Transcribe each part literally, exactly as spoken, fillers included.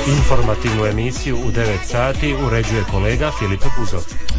Informativnu emisiju u devet sati uređuje kolega Filip Buzov.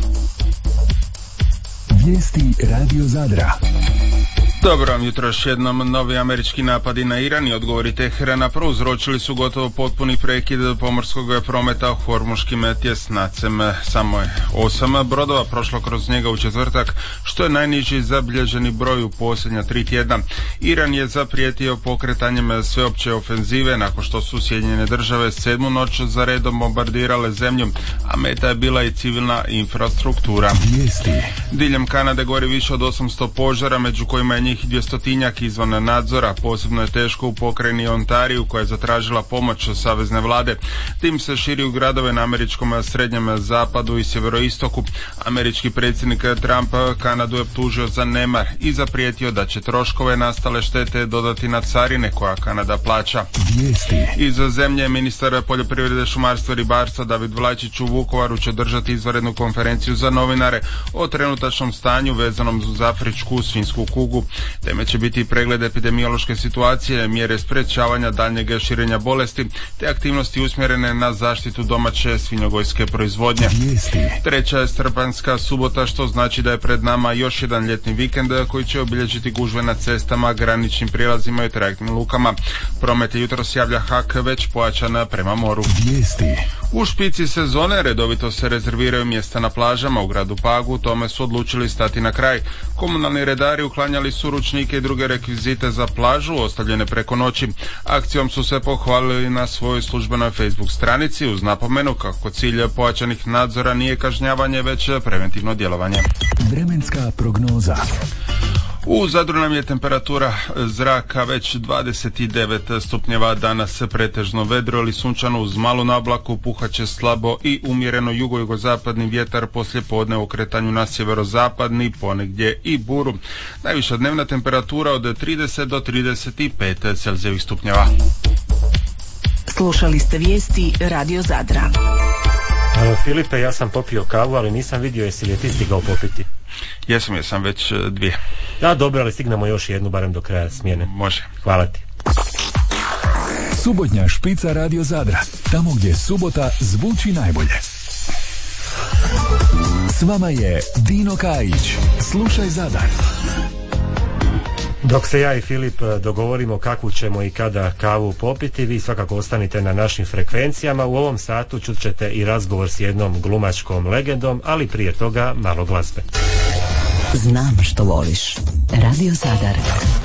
Vijesti Radio Zadra. Dobro vam jutro, još jednom. Novi američki napadi na Iran i odgovori Teherana prouzročili su gotovo potpuni prekid pomorskog prometa hormuškim tjesnacem. Samo je osam brodova prošlo kroz njega u četvrtak, što je najniži zabilježeni broj u posljednja tri tjedna. Iran je zaprijetio pokretanjem sveopće ofenzive nakon što su Sjedinjene države sedmu noć za redom bombardirale zemlju, a meta je bila i civilna infrastruktura. Vijesti. Diljem Kanade gori više od osamsto požara, među kojima je njih dvjestotinjak izvan nadzora. Posebno je teško u pokrajini Ontariju, koja je zatražila pomoć savezne vlade. Tim se širi u gradove na američkom srednjem zapadu i sjeveroistoku. Američki predsjednik Trump Kanadu je optužio za nemar i zaprijetio da će troškove nastale štete dodati na carine koja Kanada plaća. Vijesti. Iz zemlje ministar poljoprivrede, šumarstva i ribarstva David Vlačić u Vukovaru će držati izvanrednu konferenciju za novinare o trenutačnom stanju vezanom uz afričku svinjsku kugu. Teme će biti pregled epidemiološke situacije, mjere sprečavanja daljnjeg širenja bolesti te aktivnosti usmjerene na zaštitu domaće svinjogojske proizvodnje. Vijesti. Treća je strpanska subota, što znači da je pred nama još jedan ljetni vikend koji će obilježiti gužve na cestama, graničnim prijelazima i trajektnim lukama. Promet je jutros, javlja H A K, već pojačan prema moru. Vijesti. U špici sezone redovito se rezerviraju mjesta na plažama u gradu Pagu, tome su odlučili stati na kraj. Komunalni redari uklanjali su ručnike i druge rekvizite za plažu ostavljene preko noći. Akcijom su se pohvalili na svojoj službenoj Facebook stranici uz napomenu kako cilj pojačanih nadzora nije kažnjavanje, već preventivno djelovanje. Vremenska prognoza. U Zadru nam je temperatura zraka već dvadeset devet stupnjeva, danas pretežno vedro ili sunčano uz malu nablaku, puhaće slabo i umjereno jugo-jugozapadni vjetar, poslije podne u kretanju na sjeverozapadni, ponegdje i buru. Najviša dnevna temperatura od trideset do trideset pet celzijevih stupnjeva. Slušali ste vijesti Radio Zadra. Filipe, ja sam popio kavu, ali nisam vidio jesi li je ti stigao popiti. Jesam, jesam već dvije. Da, dobro, ali stignemo još jednu, barem do kraja smjene. Može. Hvala ti. Subotnja špica Radio Zadra, tamo gdje subota zvuči najbolje. S vama je Dino Kajić. Slušaj Zadar. Dok se ja i Filip dogovorimo kakvu ćemo i kada kavu popiti, vi svakako ostanite na našim frekvencijama. U ovom satu čut ćete i razgovor s jednom glumačkom legendom, ali prije toga malo glazbe. Znam što voliš. Radio Zadar.